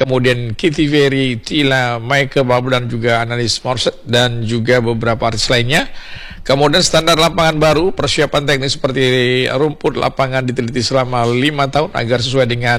kemudian Katy Perry, Tila, Michael Bublé, dan juga Alanis Morissette, dan juga beberapa artis lainnya. Kemudian standar lapangan baru, persiapan teknis seperti rumput lapangan diteliti selama 5 tahun agar sesuai dengan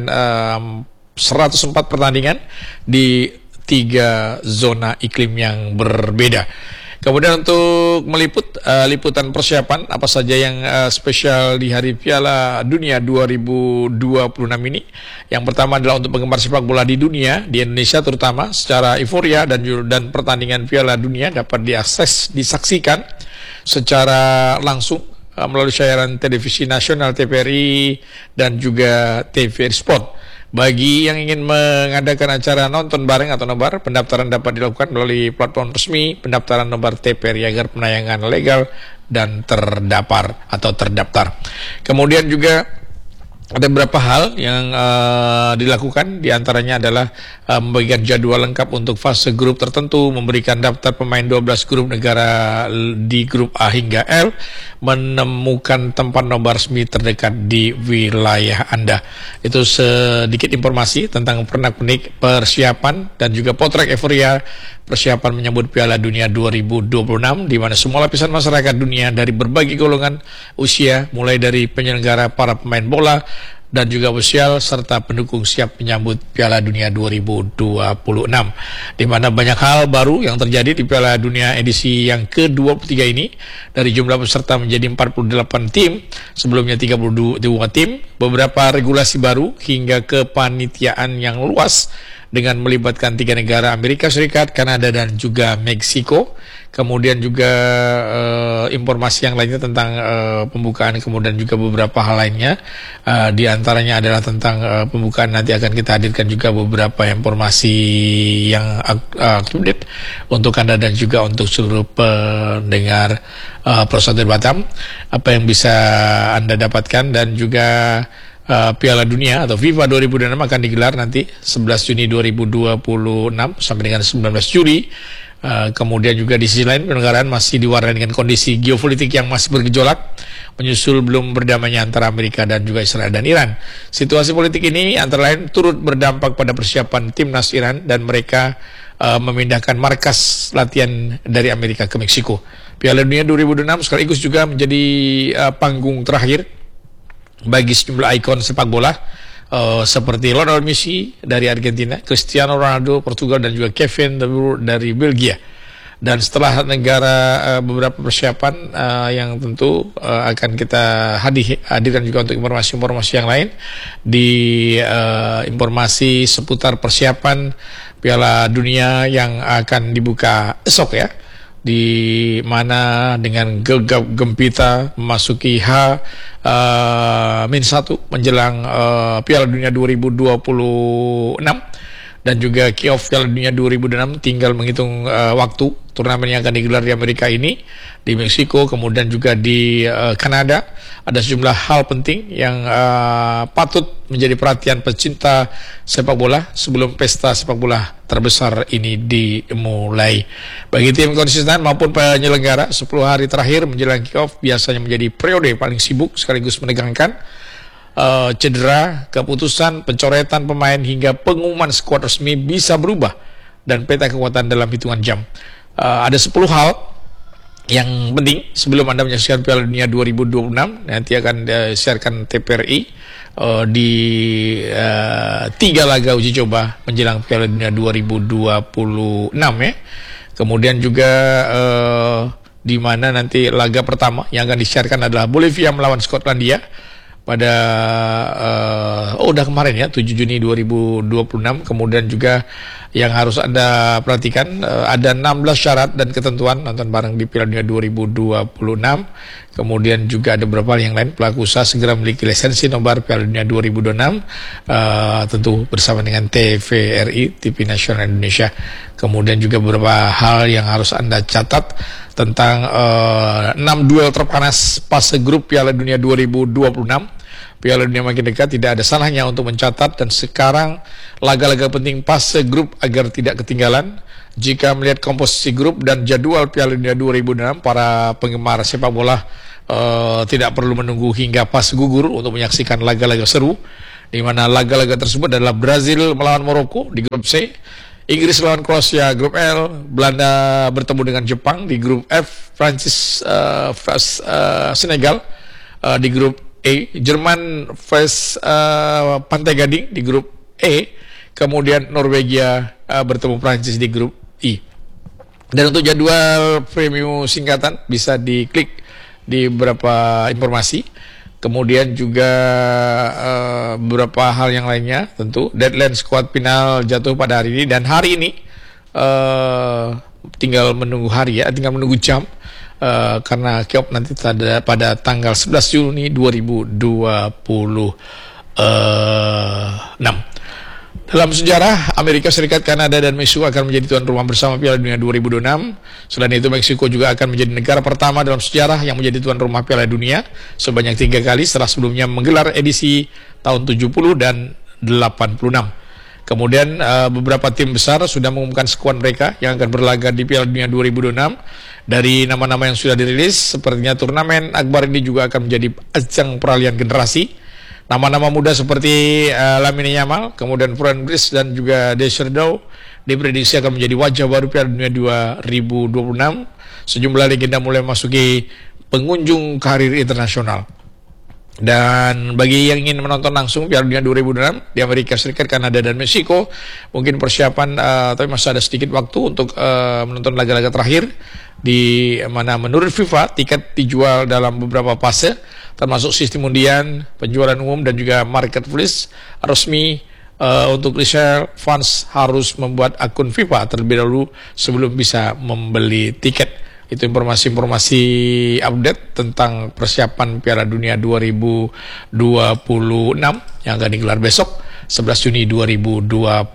104 pertandingan di 3 zona iklim yang berbeda. Kemudian untuk meliput liputan persiapan apa saja yang spesial di Hari Piala Dunia 2026 ini. Yang pertama adalah untuk penggemar sepak bola di dunia, di Indonesia terutama, secara euforia dan pertandingan Piala Dunia dapat disaksikan secara langsung melalui siaran televisi nasional TVRI dan juga TVRI Sport. Bagi yang ingin mengadakan acara nonton bareng atau nobar, pendaftaran dapat dilakukan melalui platform resmi pendaftaran nobar TVRI agar penayangan legal dan terdaftar. Kemudian juga ada beberapa hal yang dilakukan, diantaranya adalah membagikan jadwal lengkap untuk fase grup tertentu, memberikan daftar pemain 12 grup negara di grup A hingga L, menemukan tempat nobar resmi terdekat di wilayah Anda. Itu sedikit informasi tentang pernak-pernik persiapan dan juga potret euforia persiapan menyambut Piala Dunia 2026, di mana semua lapisan masyarakat dunia dari berbagai golongan usia, mulai dari penyelenggara, para pemain bola, dan juga ofisial serta pendukung siap menyambut Piala Dunia 2026, di mana banyak hal baru yang terjadi di Piala Dunia edisi yang ke-23 ini. Dari jumlah peserta menjadi 48 tim, sebelumnya 32 tim, beberapa regulasi baru hingga kepanitiaan yang luas dengan melibatkan 3 negara, Amerika Serikat, Kanada, dan juga Meksiko. Kemudian juga informasi yang lainnya tentang pembukaan, kemudian juga beberapa hal lainnya. Di antaranya adalah tentang pembukaan, nanti akan kita hadirkan juga beberapa informasi yang update untuk Anda dan juga untuk seluruh pendengar Prosatir Batam, apa yang bisa Anda dapatkan. Dan juga Piala Dunia atau FIFA 2026 akan digelar nanti 11 Juni 2026 sampai dengan 19 Juli. Kemudian juga di sisi lain, penyelenggaraan masih diwarnai dengan kondisi geopolitik yang masih bergejolak menyusul belum berdamainya antara Amerika dan juga Israel dan Iran. Situasi politik ini antara lain turut berdampak pada persiapan timnas Iran, dan mereka memindahkan markas latihan dari Amerika ke Meksiko. Piala Dunia 2026 sekaligus juga menjadi panggung terakhir bagi sejumlah ikon sepak bola seperti Lionel Messi dari Argentina, Cristiano Ronaldo Portugal, dan juga Kevin De Bruyne dari Belgia. Dan setelah beberapa persiapan yang tentu akan kita hadirkan juga untuk informasi-informasi yang lain di informasi seputar persiapan Piala Dunia yang akan dibuka esok ya, di mana dengan gegap gempita memasuki H-1 menjelang Piala Dunia 2026 dan juga kick-off Piala Dunia 2026, tinggal menghitung waktu. Turnamen yang akan digelar di Amerika ini, di Meksiko, kemudian juga di Kanada. Ada sejumlah hal penting yang patut menjadi perhatian pecinta sepak bola sebelum pesta sepak bola terbesar ini dimulai. Bagi tim konsisten maupun penyelenggara, 10 hari terakhir menjelang kick-off biasanya menjadi periode paling sibuk sekaligus menegangkan. Cedera, keputusan, pencoretan pemain hingga pengumuman skuad resmi bisa berubah dan peta kekuatan dalam hitungan jam. Ada 10 hal yang penting sebelum Anda menyaksikan Piala Dunia 2026. Nanti akan disiarkan TVRI di 3 laga uji coba menjelang Piala Dunia 2026 ya. Kemudian juga di mana nanti laga pertama yang akan disiarkan adalah Bolivia melawan Skotlandia pada udah kemarin ya, 7 Juni 2026. Kemudian juga yang harus Anda perhatikan, ada 16 syarat dan ketentuan nonton bareng di Piala Dunia 2026. Kemudian juga ada beberapa hal yang lain. Pelaku usaha segera memiliki lisensi nobar Piala Dunia 2026, tentu bersama dengan TVRI, TV Nasional Indonesia. Kemudian juga beberapa hal yang harus Anda catat tentang 6 duel terpanas fase grup Piala Dunia 2026. Piala Dunia makin dekat, tidak ada salahnya untuk mencatat dan sekarang laga-laga penting fase grup agar tidak ketinggalan. Jika melihat komposisi grup dan jadwal Piala Dunia 2026, para penggemar sepak bola tidak perlu menunggu hingga fase gugur untuk menyaksikan laga-laga seru. di mana laga-laga tersebut adalah Brazil melawan Maroko di grup C, Inggris lawan Kroasia grup L, Belanda bertemu dengan Jepang di grup F, Prancis vs Senegal di grup E, Jerman vs Pantai Gading di grup E, kemudian Norwegia bertemu Prancis di grup I. Dan untuk jadwal preview singkatan bisa diklik di beberapa informasi. Kemudian juga beberapa hal yang lainnya, tentu deadline squad final jatuh pada hari ini, dan hari ini tinggal menunggu hari ya, tinggal menunggu jam karena kick-off nanti pada tanggal 11 Juni 2026. Dalam sejarah, Amerika Serikat, Kanada, dan Meksiko akan menjadi tuan rumah bersama Piala Dunia 2026. Selain itu, Meksiko juga akan menjadi negara pertama dalam sejarah yang menjadi tuan rumah Piala Dunia sebanyak 3 kali setelah sebelumnya menggelar edisi tahun 70 dan 86. Kemudian beberapa tim besar sudah mengumumkan skuad mereka yang akan berlaga di Piala Dunia 2026. Dari nama-nama yang sudah dirilis, sepertinya turnamen akbar ini juga akan menjadi ajang peralihan generasi. Nama-nama muda seperti Lamine Yamal, kemudian Florian Wirtz dan juga Desirdeau diprediksi akan menjadi wajah baru Piala Dunia 2026. Sejumlah legenda mulai memasuki pengunjung karir internasional. Dan bagi yang ingin menonton langsung Piala Dunia 2026 di Amerika Serikat, Kanada, dan Meksiko, mungkin persiapan tapi masih ada sedikit waktu untuk menonton laga-laga terakhir, di mana menurut FIFA tiket dijual dalam beberapa fase, termasuk sistem undian, penjualan umum, dan juga marketplace resmi. Untuk resale, fans harus membuat akun FIFA terlebih dahulu sebelum bisa membeli tiket. Itu informasi-informasi update tentang persiapan Piala Dunia 2026 yang akan digelar besok 11 Juni 2026.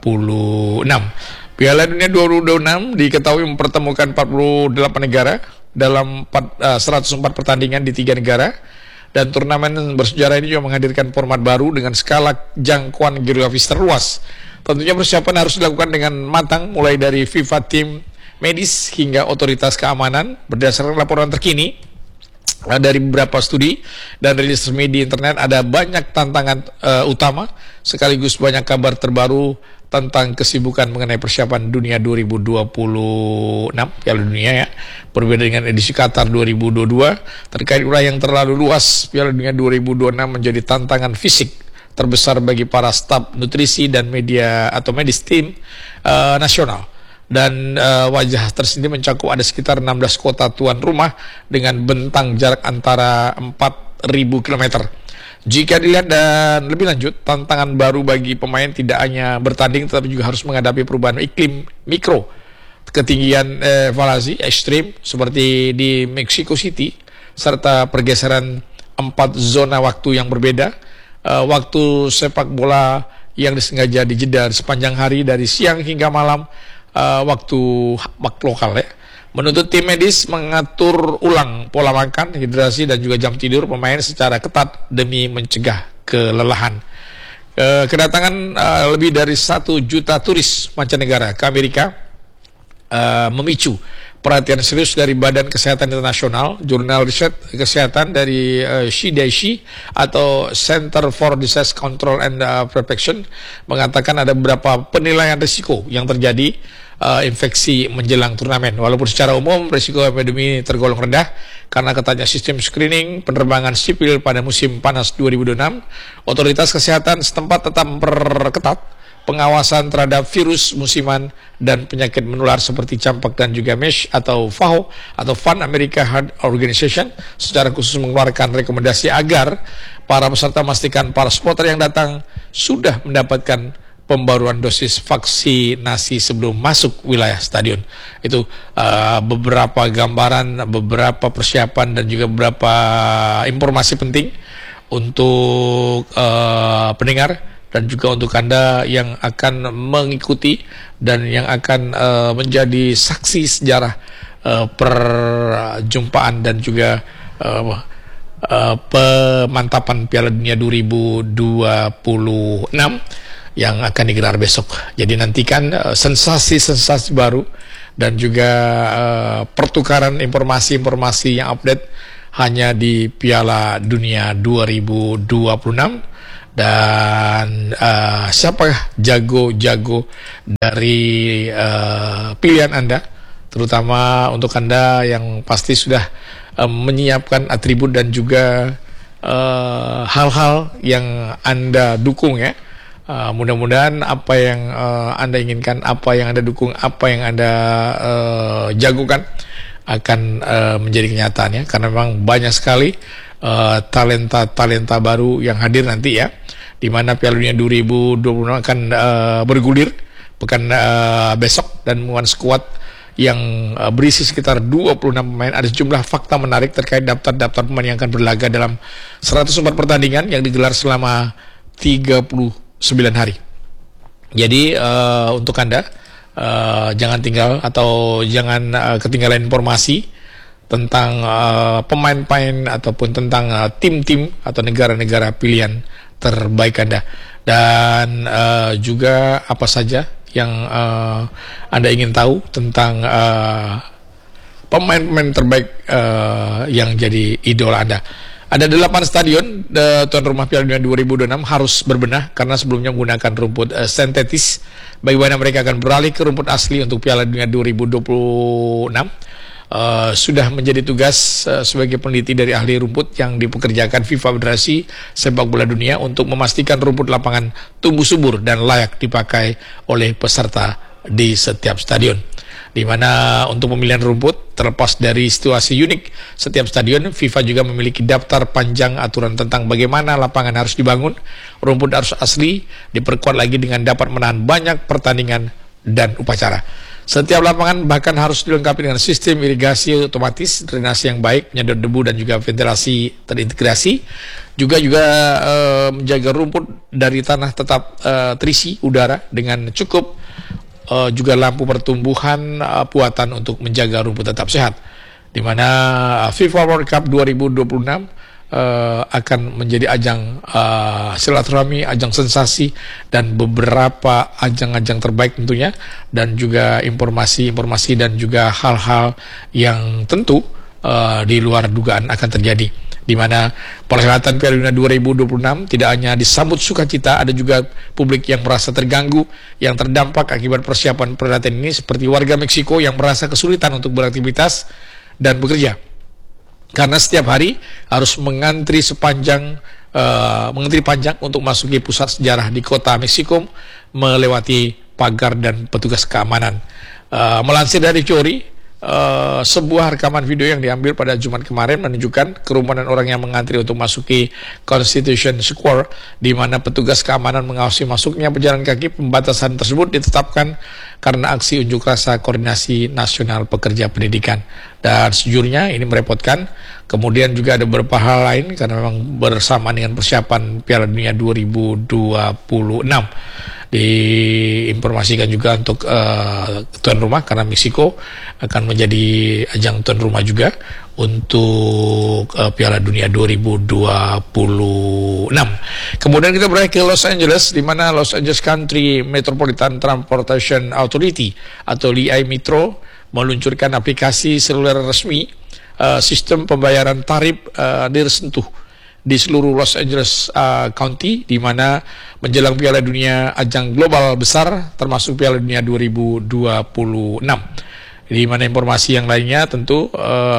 Piala Dunia 2026 diketahui mempertemukan 48 negara dalam 104 pertandingan di 3 negara. Dan turnamen bersejarah ini juga menghadirkan format baru dengan skala jangkauan geografis terluas. Tentunya persiapan harus dilakukan dengan matang, mulai dari FIFA tim medis hingga otoritas keamanan. Berdasarkan laporan terkini dari beberapa studi dan rilis resmi di internet, ada banyak tantangan utama sekaligus banyak kabar terbaru tentang kesibukan mengenai persiapan dunia 2026 Piala Dunia ya. Berbeda dengan edisi Qatar 2022, terkait wilayah yang terlalu luas, Piala Dunia 2026 menjadi tantangan fisik terbesar bagi para staf nutrisi dan media atau medis tim nasional. Dan wajah tersendiri mencakup ada sekitar 16 kota tuan rumah dengan bentang jarak antara 4.000 km. Jika dilihat dan lebih lanjut, tantangan baru bagi pemain tidak hanya bertanding tetapi juga harus menghadapi perubahan iklim mikro, ketinggian elevasi ekstrim seperti di Mexico City, serta pergeseran 4 zona waktu yang berbeda. Waktu sepak bola yang disengaja dijeda sepanjang hari dari siang hingga malam, waktu lokal ya. Menuntut tim medis mengatur ulang pola makan, hidrasi, dan juga jam tidur pemain secara ketat demi mencegah kelelahan. Kedatangan lebih dari 1 juta turis mancanegara ke Amerika memicu perhatian serius dari Badan Kesehatan Internasional. Jurnal riset kesehatan dari CDC atau Center for Disease Control and Prevention mengatakan ada beberapa penilaian risiko yang terjadi infeksi menjelang turnamen. Walaupun secara umum risiko epidemi tergolong rendah karena ketatnya sistem screening penerbangan sipil pada musim panas 2026, otoritas kesehatan setempat tetap memperketat pengawasan terhadap virus musiman dan penyakit menular seperti campak dan juga MERS atau FAO atau Pan American Heart Organization secara khusus mengeluarkan rekomendasi agar para peserta memastikan para supporter yang datang sudah mendapatkan pembaruan dosis vaksinasi sebelum masuk wilayah stadion. Itu beberapa gambaran, beberapa persiapan, dan juga beberapa informasi penting untuk pendengar dan juga untuk Anda yang akan mengikuti dan yang akan menjadi saksi sejarah perjumpaan dan juga pemantapan Piala Dunia 2026 yang akan digelar besok. Jadi nantikan sensasi-sensasi baru dan juga pertukaran informasi-informasi yang update hanya di Piala Dunia 2026. dan siapa jago-jago dari pilihan Anda, terutama untuk Anda yang pasti sudah menyiapkan atribut dan juga hal-hal yang Anda dukung ya. Mudah-mudahan apa yang Anda inginkan, apa yang Anda dukung, apa yang Anda jagokan akan menjadi kenyataan ya, karena memang banyak sekali talenta-talenta baru yang hadir nanti ya, di mana Piala Dunia 2026 akan bergulir pekan besok, dan dengan skuad yang berisi sekitar 26 pemain. Ada sejumlah fakta menarik terkait daftar-daftar pemain yang akan berlaga dalam 104 pertandingan yang digelar selama 39 hari. Jadi untuk Anda jangan tinggal atau jangan ketinggalan informasi tentang pemain-pemain ataupun tentang tim-tim atau negara-negara pilihan terbaik Anda, dan juga apa saja yang Anda ingin tahu tentang pemain-pemain terbaik yang jadi idola Anda. Ada 8 stadion tuan rumah Piala Dunia 2026 harus berbenah karena sebelumnya menggunakan rumput sintetis. Bagaimana mereka akan beralih ke rumput asli untuk Piala Dunia 2026? Sudah menjadi tugas sebagai peneliti dari ahli rumput yang dipekerjakan FIFA Federasi Sepak Bola Dunia untuk memastikan rumput lapangan tumbuh subur dan layak dipakai oleh peserta di setiap stadion. Di mana untuk pemilihan rumput, terlepas dari situasi unik setiap stadion, FIFA juga memiliki daftar panjang aturan tentang bagaimana lapangan harus dibangun. Rumput harus asli, diperkuat lagi dengan dapat menahan banyak pertandingan dan upacara. Setiap lapangan bahkan harus dilengkapi dengan sistem irigasi otomatis, drainase yang baik, penyedot debu dan juga ventilasi terintegrasi. Juga menjaga rumput dari tanah tetap terisi udara dengan cukup, juga lampu pertumbuhan buatan untuk menjaga rumput tetap sehat. Di mana FIFA World Cup 2026 akan menjadi ajang silaturahmi, ajang sensasi, dan beberapa ajang-ajang terbaik tentunya, dan juga informasi-informasi dan juga hal-hal yang tentu di luar dugaan akan terjadi. Di mana perhelatan Piala Dunia 2026 tidak hanya disambut sukacita, ada juga publik yang merasa terganggu, yang terdampak akibat persiapan perhelatan ini, seperti warga Meksiko yang merasa kesulitan untuk beraktivitas dan bekerja karena setiap hari harus mengantri panjang untuk masuki pusat sejarah di kota Meksiko, melewati pagar dan petugas keamanan. Melansir dari Chori, sebuah rekaman video yang diambil pada Jumat kemarin menunjukkan kerumunan orang yang mengantri untuk masuki Constitution Square, di mana petugas keamanan mengawasi masuknya pejalan kaki. Pembatasan tersebut ditetapkan karena aksi unjuk rasa Koordinasi Nasional Pekerja Pendidikan, dan sejujurnya ini merepotkan. Kemudian juga ada beberapa hal lain karena memang bersamaan dengan persiapan Piala Dunia 2026. Diinformasikan juga untuk tuan rumah, karena Meksiko akan menjadi ajang tuan rumah juga untuk Piala Dunia 2026. Kemudian kita beralih ke Los Angeles, di mana Los Angeles County Metropolitan Transportation Authority atau LEI Metro meluncurkan aplikasi seluler resmi, sistem pembayaran tarif dirsentuh di seluruh Los Angeles County, di mana menjelang Piala Dunia, ajang global besar termasuk Piala Dunia 2026. Di mana informasi yang lainnya tentu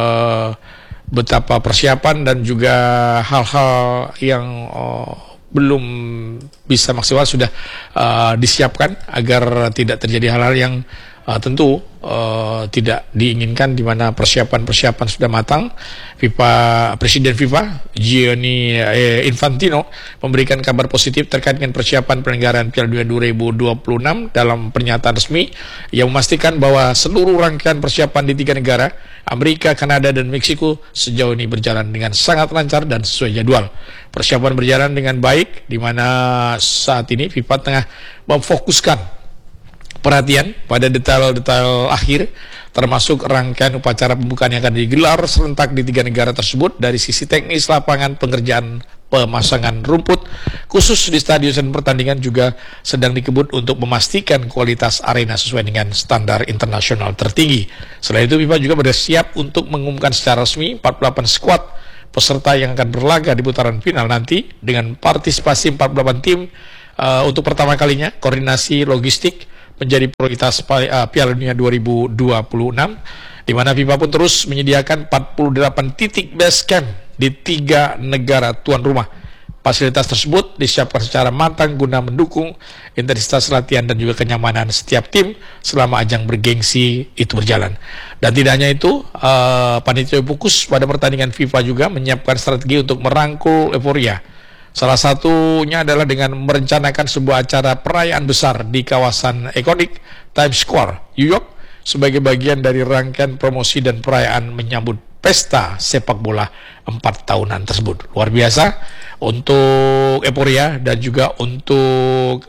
betapa persiapan dan juga hal-hal yang belum bisa maksimal sudah disiapkan agar tidak terjadi hal-hal yang tentu tidak diinginkan, di mana persiapan-persiapan sudah matang. Presiden FIFA Gianni Infantino memberikan kabar positif terkait dengan persiapan penyelenggaraan Piala Dunia 2026 dalam pernyataan resmi yang memastikan bahwa seluruh rangkaian persiapan di 3 negara, Amerika, Kanada, dan Meksiko, sejauh ini berjalan dengan sangat lancar dan sesuai jadwal. Persiapan berjalan dengan baik, di mana saat ini FIFA tengah memfokuskan perhatian pada detail-detail akhir, termasuk rangkaian upacara pembukaan yang akan digelar serentak di 3 negara tersebut. Dari sisi teknis lapangan, pengerjaan pemasangan rumput khusus di stadion dan pertandingan juga sedang dikebut untuk memastikan kualitas arena sesuai dengan standar internasional tertinggi. Selain itu, FIFA juga bersiap untuk mengumumkan secara resmi 48 skuad peserta yang akan berlaga di putaran final nanti dengan partisipasi 48 tim. Untuk pertama kalinya koordinasi logistik menjadi prioritas Piala Dunia 2026, di mana FIFA pun terus menyediakan 48 titik base camp di 3 negara tuan rumah. Fasilitas tersebut disiapkan secara matang guna mendukung intensitas latihan dan juga kenyamanan setiap tim selama ajang bergengsi itu berjalan. Dan tidak hanya itu, panitia fokus pada pertandingan FIFA juga menyiapkan strategi untuk merangkul euforia. Salah satunya adalah dengan merencanakan sebuah acara perayaan besar di kawasan ikonik Times Square, New York, sebagai bagian dari rangkaian promosi dan perayaan menyambut pesta sepak bola 4 tahunan tersebut. Luar biasa untuk euforia dan juga untuk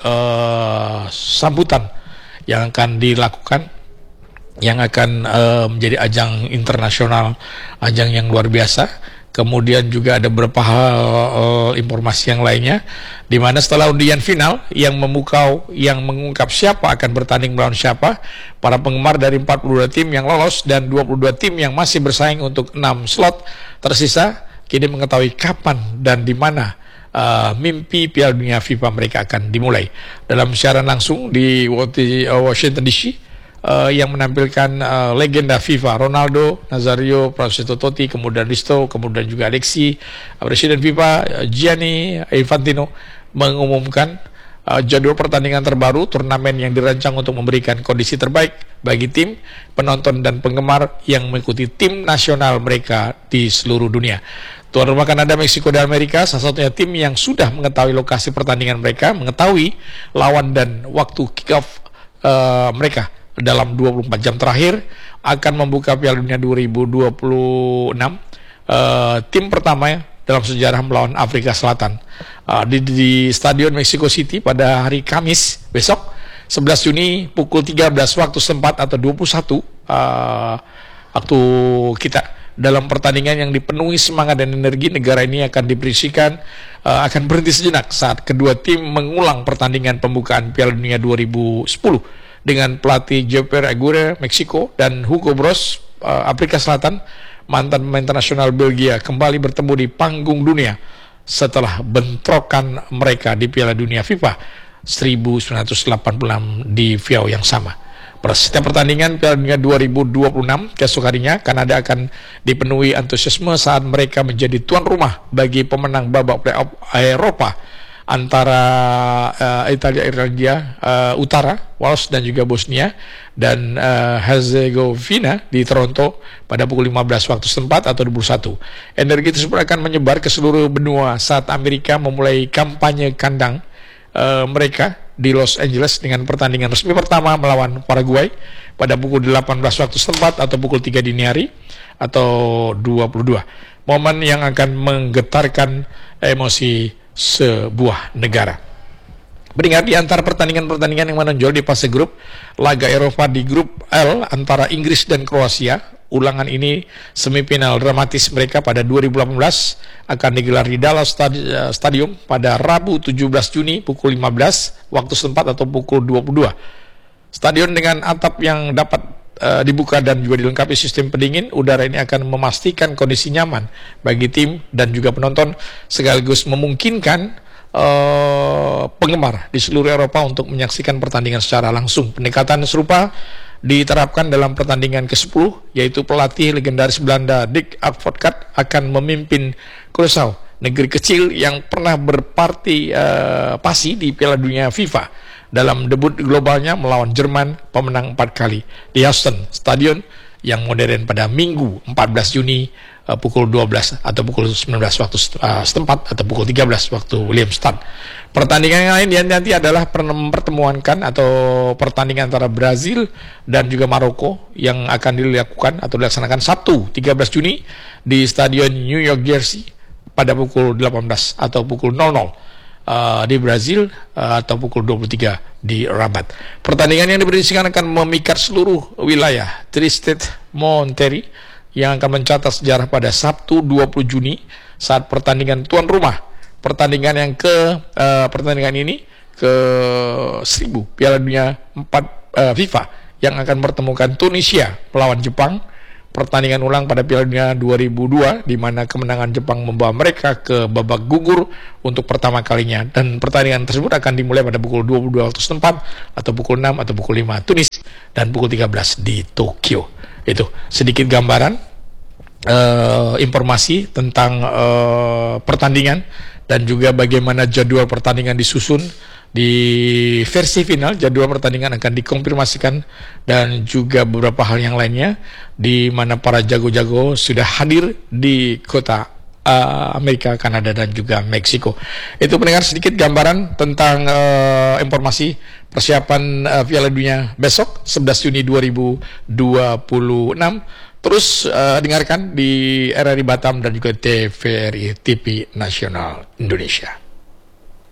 sambutan yang akan dilakukan, yang akan menjadi ajang internasional, ajang yang luar biasa. Kemudian juga ada beberapa hal informasi yang lainnya, di mana setelah undian final yang memukau, yang mengungkap siapa akan bertanding melawan siapa, para penggemar dari 42 tim yang lolos dan 22 tim yang masih bersaing untuk 6 slot tersisa kini mengetahui kapan dan di mana mimpi Piala Dunia FIFA mereka akan dimulai. Dalam siaran langsung di Washington DC, yang menampilkan legenda FIFA Ronaldo, Nazario, Francesco Totti, kemudian Risto, kemudian juga Alexi, Presiden FIFA Gianni Infantino mengumumkan jadwal pertandingan terbaru turnamen yang dirancang untuk memberikan kondisi terbaik bagi tim, penonton dan penggemar yang mengikuti tim nasional mereka di seluruh dunia. Tuan rumah Kanada, Meksiko dan Amerika salah satunya tim yang sudah mengetahui lokasi pertandingan mereka, mengetahui lawan dan waktu kick-off mereka dalam 24 jam terakhir akan membuka Piala Dunia 2026 tim pertama dalam sejarah melawan Afrika Selatan di Stadion Mexico City pada hari Kamis besok 11 Juni pukul 13 waktu setempat atau 21 waktu kita. Dalam pertandingan yang dipenuhi semangat dan energi, negara ini akan diberisikan, akan berhenti sejenak saat kedua tim mengulang pertandingan pembukaan Piala Dunia 2010 dengan pelatih Jean-Pierre Aguirre Meksiko dan Hugo Broos Afrika Selatan, mantan pemain internasional Belgia, kembali bertemu di panggung dunia setelah bentrokan mereka di Piala Dunia FIFA 1986 di Viau yang sama. Pada setiap pertandingan Piala Dunia 2026 keesok harinya, Kanada akan dipenuhi antusiasme saat mereka menjadi tuan rumah bagi pemenang babak playoff Eropa antara Italia, Irlandia Utara, Wales dan juga Bosnia dan Herzegovina di Toronto pada pukul 15 waktu setempat atau 21. Energi tersebut akan menyebar ke seluruh benua saat Amerika memulai kampanye kandang mereka di Los Angeles dengan pertandingan resmi pertama melawan Paraguay pada pukul 18 waktu setempat atau pukul 3 dini hari atau 22. Momen yang akan menggetarkan emosi sebuah negara. Beringat di antara pertandingan-pertandingan yang menonjol di fase grup laga Eropa di grup L antara Inggris dan Kroasia, ulangan ini semifinal dramatis mereka pada 2018 akan digelar di Dallas Stadium pada Rabu 17 Juni pukul 15 waktu setempat atau pukul 22. Stadion dengan atap yang dapat dibuka dan juga dilengkapi sistem pendingin udara ini akan memastikan kondisi nyaman bagi tim dan juga penonton, sekaligus memungkinkan penggemar di seluruh Eropa untuk menyaksikan pertandingan secara langsung. Pendekatan serupa diterapkan dalam pertandingan ke-10, yaitu pelatih legendaris Belanda Dick Advocaat akan memimpin Curaçao, negeri kecil yang pernah berpartisipasi di Piala Dunia FIFA dalam debut globalnya melawan Jerman, pemenang 4 kali di Houston Stadion yang modern pada Minggu 14 Juni pukul 12 atau pukul 19 waktu setempat atau pukul 13 waktu Willemstad. Pertandingan yang lain nanti adalah pertemuankan atau pertandingan antara Brazil dan juga Maroko yang akan dilakukan atau dilaksanakan Sabtu 13 Juni di Stadion New York Jersey pada pukul 18 atau pukul 00 di Brazil atau pukul 23 di Rabat. Pertandingan yang diberisikan akan memikat seluruh wilayah Tri-State Monterrey yang akan mencatat sejarah pada Sabtu 20 Juni saat pertandingan tuan rumah. Pertandingan ini ke 1000 Piala Dunia 4 FIFA yang akan mempertemukan Tunisia melawan Jepang, pertandingan ulang pada Piala Dunia 2002 di mana kemenangan Jepang membawa mereka ke babak gugur untuk pertama kalinya, dan pertandingan tersebut akan dimulai pada pukul 22 waktu setempat atau pukul 6 atau pukul 5 Tunis dan pukul 13 di Tokyo. Itu sedikit gambaran informasi tentang pertandingan dan juga bagaimana jadwal pertandingan disusun. Di versi final jadwal pertandingan akan dikonfirmasikan dan juga beberapa hal yang lainnya di mana para jago-jago sudah hadir di kota Amerika, Kanada dan juga Meksiko. Itu pendengar sedikit gambaran tentang informasi persiapan Piala Dunia besok 11 Juni 2026. Terus dengarkan di RRI Batam dan juga TVRI TV Nasional Indonesia.